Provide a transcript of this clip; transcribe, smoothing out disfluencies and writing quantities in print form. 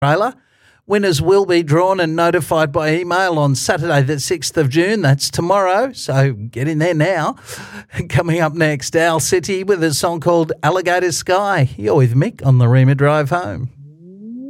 trailer. Winners will be drawn and notified by email on Saturday the 6th of June. That's tomorrow, so get in there now. Coming up next, Owl City with a song called Alligator Sky. You're with Mick on the Rima Drive Home.